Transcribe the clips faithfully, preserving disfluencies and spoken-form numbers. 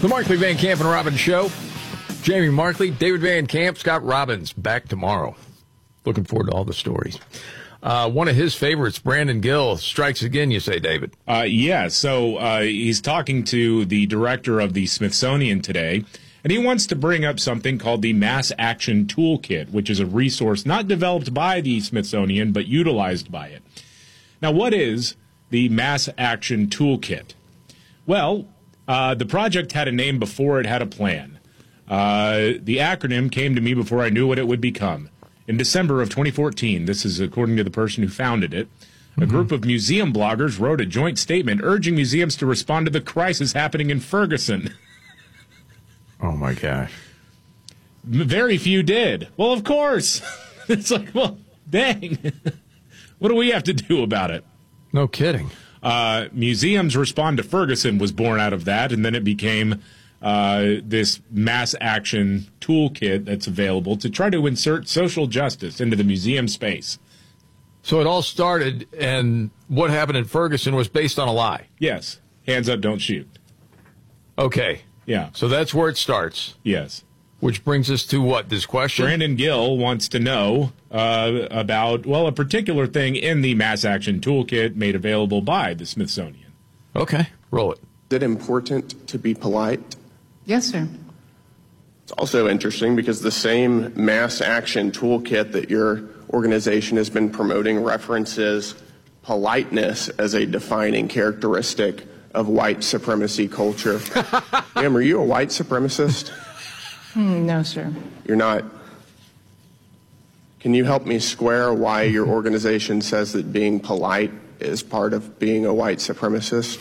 The Markley, Van Camp, and Robbins Show. Jamie Markley, David Van Camp, Scott Robbins, back tomorrow. Looking forward to all the stories. Uh, one of his favorites, Brandon Gill, strikes again, you say, David. Uh, yeah, so uh, he's talking to the director of the Smithsonian today, and he wants to bring up something called the Mass Action Toolkit, which is a resource not developed by the Smithsonian, but utilized by it. Now, what is the Mass Action Toolkit? Well, uh, the project had a name before it had a plan. Uh, the acronym came to me before I knew what it would become. In December of twenty fourteen, this is according to the person who founded it, a mm-hmm. group of museum bloggers wrote a joint statement urging museums to respond to the crisis happening in Ferguson. Oh, my gosh. Very few did. Well, of course. It's like, well, dang. What do we have to do about it? No kidding. Uh, museums Respond to Ferguson was born out of that, and then it became uh, this mass action toolkit that's available to try to insert social justice into the museum space. So it all started, and what happened in Ferguson was based on a lie. Yes. Hands up, don't shoot. Okay. Yeah. So that's where it starts. Yes. Which brings us to what, this question? Brandon Gill wants to know uh, about, well, a particular thing in the Mass Action Toolkit made available by the Smithsonian. Okay, roll it. Is it important to be polite? Yes, sir. It's also interesting because the same Mass Action Toolkit that your organization has been promoting references politeness as a defining characteristic of white supremacy culture. Ma'am, are you a white supremacist? No, sir. You're not. Can you help me square why your organization says that being polite is part of being a white supremacist?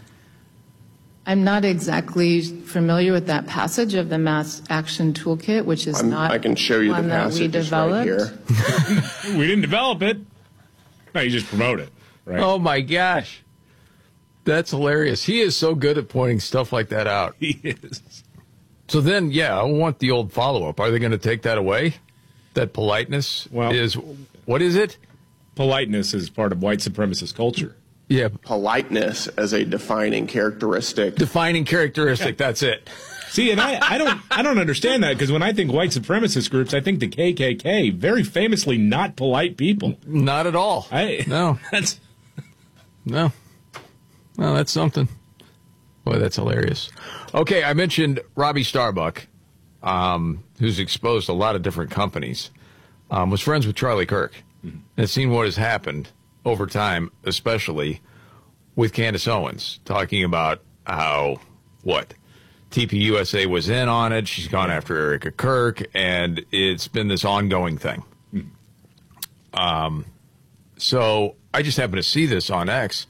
I'm not exactly familiar with that passage of the Mass Action Toolkit, which is I'm, not I can show you one the that passage we developed. right here. We didn't develop it. No, you just promote it, right? Oh, my gosh. That's hilarious. He is so good at pointing stuff like that out. He is. So then, yeah, I want the old follow-up. Are they going to take that away? That politeness well, is, what is it? Politeness is part of white supremacist culture. Yeah. Politeness as a defining characteristic. Defining characteristic, yeah. That's it. See, and I, I don't I don't understand that, because when I think white supremacist groups, I think the K K K, very famously not polite people. Not at all. I, no. That's No. Well, that's something. Boy, that's hilarious. Okay, I mentioned Robbie Starbuck, um, who's exposed a lot of different companies, um, was friends with Charlie Kirk, mm-hmm. and seen what has happened over time, especially with Candace Owens, talking about how, what, T P U S A was in on it, she's gone after Erica Kirk, and it's been this ongoing thing. Mm-hmm. Um, so I just happened to see this on X.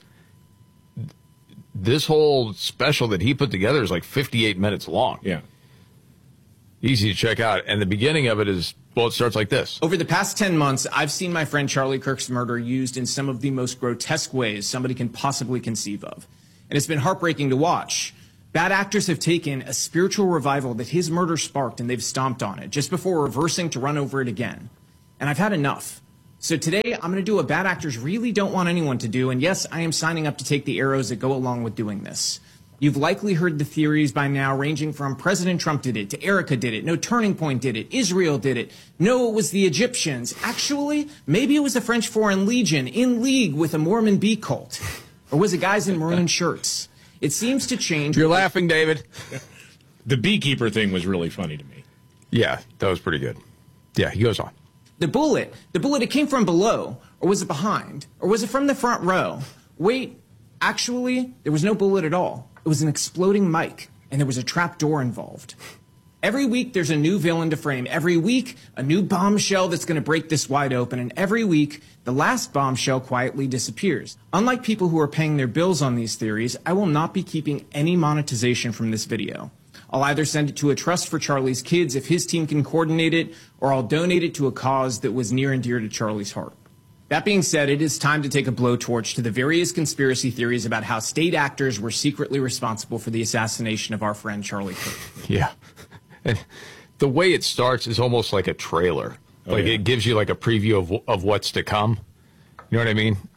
This whole special that he put together is like fifty-eight minutes long. Yeah. Easy to check out. And the beginning of it is, well, it starts like this. Over the past ten months, I've seen my friend Charlie Kirk's murder used in some of the most grotesque ways somebody can possibly conceive of. And it's been heartbreaking to watch. Bad actors have taken a spiritual revival that his murder sparked, and they've stomped on it just before reversing to run over it again. And I've had enough. So today, I'm going to do what bad actors really don't want anyone to do, and yes, I am signing up to take the arrows that go along with doing this. You've likely heard the theories by now, ranging from President Trump did it, to Erica did it, no Turning Point did it, Israel did it, no, it was the Egyptians. Actually, maybe it was the French Foreign Legion in league with a Mormon bee cult. Or was it guys in maroon shirts? It seems to change. You're laughing, David. The beekeeper thing was really funny to me. Yeah, that was pretty good. Yeah, he goes on. The bullet, the bullet, it came from below, or was it behind, or was it from the front row? Wait, actually, there was no bullet at all. It was an exploding mic, and there was a trap door involved. Every week, there's a new villain to frame. Every week, a new bombshell that's going to break this wide open, and every week, the last bombshell quietly disappears. Unlike people who are paying their bills on these theories, I will not be keeping any monetization from this video. I'll either send it to a trust for Charlie's kids if his team can coordinate it, or I'll donate it to a cause that was near and dear to Charlie's heart. That being said, it is time to take a blowtorch to the various conspiracy theories about how state actors were secretly responsible for the assassination of our friend Charlie Kirk. Yeah. And the way it starts is almost like a trailer. Oh, like yeah. It gives you like a preview of of what's to come. You know what I mean?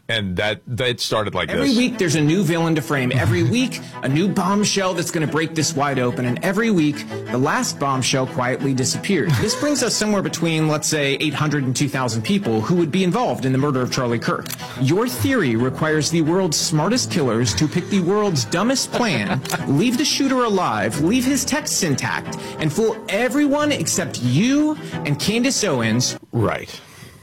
And that that started like Every this. week, there's a new villain to frame. Every week, a new bombshell that's going to break this wide open. And every week, the last bombshell quietly disappears. This brings us somewhere between, let's say, eight hundred and two thousand people who would be involved in the murder of Charlie Kirk. Your theory requires the world's smartest killers to pick the world's dumbest plan, leave the shooter alive, leave his texts intact, and fool everyone except you and Candace Owens. Right.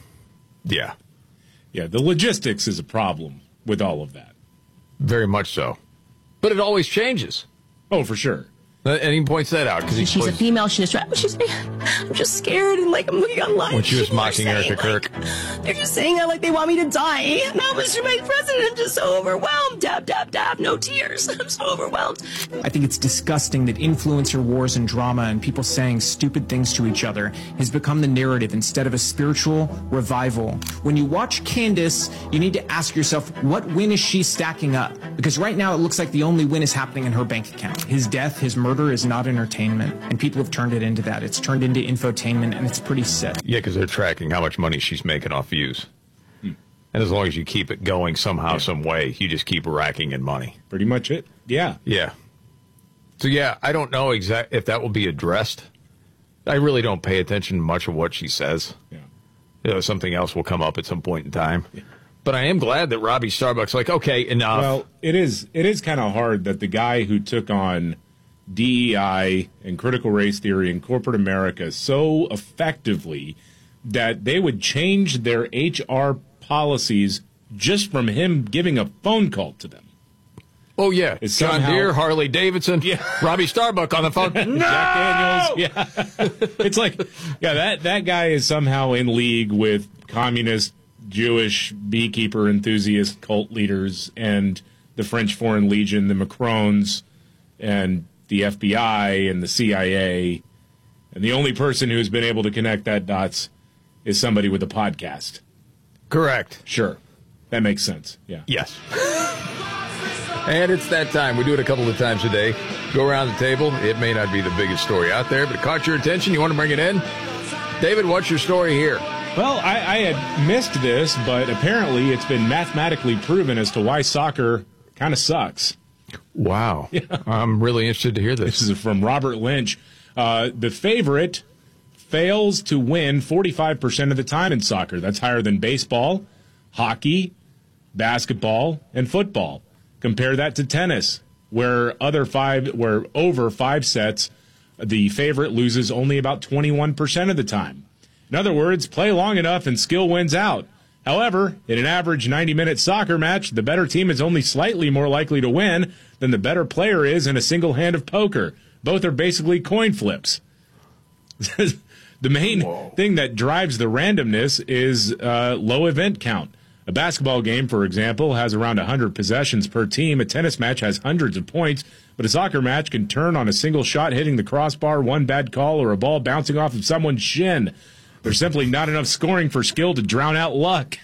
Yeah. Yeah, the logistics is a problem with all of that. Very much so. But it always changes. Oh, for sure. And he points that out because She's a female. She's a she's. I'm just scared, and like I'm looking online. When she was people are mocking saying, Erica like, Kirk. They're just saying that like they want me to die. And I'm Mister Vice President. I'm just so overwhelmed. Dab, dab, dab. No tears. I'm so overwhelmed. I think it's disgusting that influencer wars and drama and people saying stupid things to each other has become the narrative instead of a spiritual revival. When you watch Candace, you need to ask yourself, what win is she stacking up? Because right now it looks like the only win is happening in her bank account. His death, his murder is not entertainment. And people have turned it into that. It's turned into infotainment, and it's pretty sick. Yeah, because they're tracking how much money she's making off views. Hmm. And as long as you keep it going somehow, yeah. some way, you just keep racking in money. Pretty much it. Yeah. Yeah. So, yeah, I don't know exact if that will be addressed. I really don't pay attention to much of what she says. Yeah. You know, something else will come up at some point in time. Yeah. But I am glad that Robbie Starbuck's like, okay, enough. Well, it is, it is kind of hard that the guy who took on D E I and critical race theory in corporate America so effectively that they would change their H R policies just from him giving a phone call to them. Oh, yeah. It's John somehow, Deere, Harley Davidson, yeah. Robbie Starbuck on the phone. No! Jack Daniels. Yeah. It's like, yeah, that, that guy is somehow in league with communist, Jewish, beekeeper enthusiast cult leaders and the French Foreign Legion, the Macrons, and the F B I and the C I A, and the only person who's been able to connect that dots is somebody with a podcast. Correct. Sure. That makes sense. Yeah. Yes. And it's that time. We do it a couple of times a day. Go around the table. It may not be the biggest story out there, but it caught your attention. You want to bring it in? David, what's your story here? Well, I, I had missed this, but apparently it's been mathematically proven as to why soccer kind of sucks. Wow. Yeah. I'm really interested to hear this. This is from Robert Lynch. Uh, the favorite fails to win forty-five percent of the time in soccer. That's higher than baseball, hockey, basketball, and football. Compare that to tennis, where other five, where over five sets, the favorite loses only about twenty-one percent of the time. In other words, play long enough and skill wins out. However, in an average ninety-minute soccer match, the better team is only slightly more likely to win than the better player is in a single hand of poker. Both are basically coin flips. The main Whoa. thing that drives the randomness is uh, low event count. A basketball game, for example, has around one hundred possessions per team. A tennis match has hundreds of points, but a soccer match can turn on a single shot hitting the crossbar, one bad call, or a ball bouncing off of someone's shin. There's simply not enough scoring for skill to drown out luck.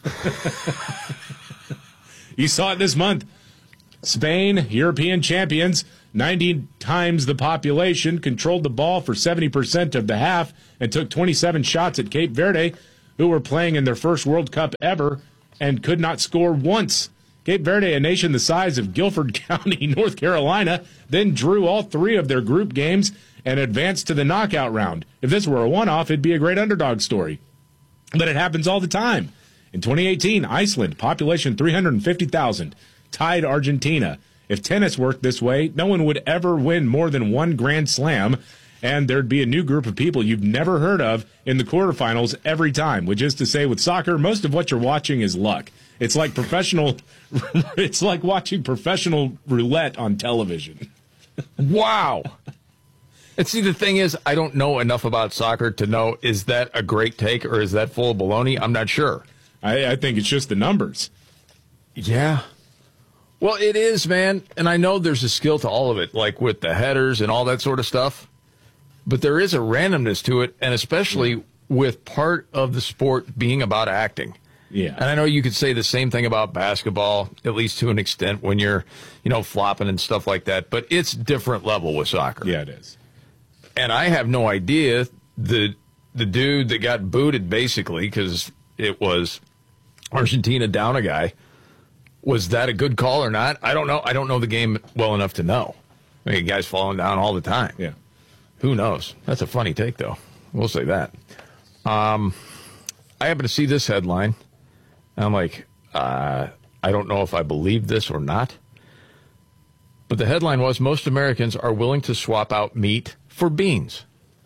You saw it this month. Spain, European champions, ninety times the population, controlled the ball for seventy percent of the half and took twenty-seven shots at Cape Verde, who were playing in their first World Cup ever and could not score once. Cape Verde, a nation the size of Guilford County, North Carolina, then drew all three of their group games and advanced to the knockout round. If this were a one-off, it'd be a great underdog story. But it happens all the time. In twenty eighteen, Iceland, population three hundred fifty thousand, tied Argentina. If tennis worked this way, no one would ever win more than one Grand Slam, and there'd be a new group of people you've never heard of in the quarterfinals every time, which is to say with soccer, most of what you're watching is luck. It's like professional, it's like watching professional roulette on television. Wow. And see, the thing is, I don't know enough about soccer to know, is that a great take or is that full of baloney? I'm not sure. I, I think it's just the numbers. Yeah. Well, it is, man. And I know there's a skill to all of it, like with the headers and all that sort of stuff. But there is a randomness to it, and especially yeah. with part of the sport being about acting. Yeah. And I know you could say the same thing about basketball, at least to an extent, when you're, you know, flopping and stuff like that. But it's different level with soccer. Yeah, it is. And I have no idea the the dude that got booted, basically, because it was Argentina down a guy. Was that a good call or not? I don't know. I don't know the game well enough to know. I mean, guys falling down all the time. Yeah. Who knows? That's a funny take, though. We'll say that. Um, I happen to see this headline. And I'm like, uh, I don't know if I believe this or not. But the headline was, most Americans are willing to swap out meat for beans.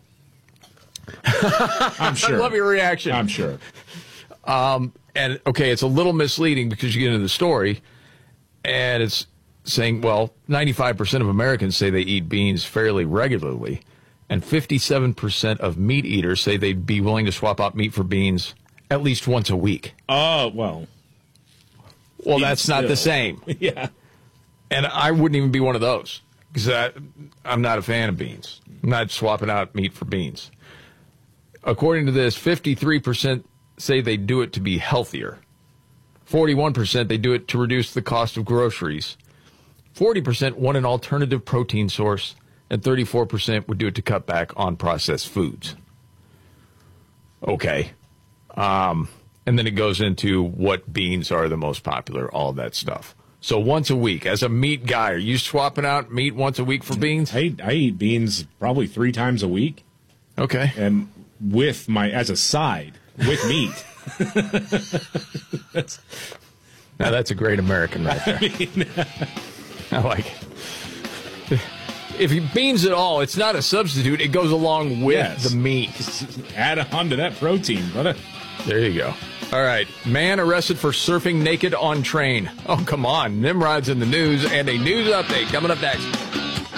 I'm sure. I love your reaction. I'm sure. Um, and, okay, it's a little misleading because you get into the story, and it's saying, well, ninety-five percent of Americans say they eat beans fairly regularly, and fifty-seven percent of meat eaters say they'd be willing to swap out meat for beans at least once a week. Oh, uh, well. Well, that's still. not the same. Yeah. And I wouldn't even be one of those because I'm not a fan of beans. I'm not swapping out meat for beans. According to this, fifty-three percent say they do it to be healthier. forty-one percent they do it to reduce the cost of groceries. forty percent want an alternative protein source, and thirty-four percent would do it to cut back on processed foods. Okay. Um, and then it goes into what beans are the most popular, all that stuff. So once a week, as a meat guy, are you swapping out meat once a week for beans? I, I eat beans probably three times a week. Okay. And with my, as a side, with meat. that's, now that's a great American right there. I, mean, I like it. If you beans at all, it's not a substitute. It goes along with yes. the meat. Just add on to that protein, brother. There you go. All right. Man arrested for surfing naked on train. Oh, come on. Nimrod's in the news and a news update coming up next.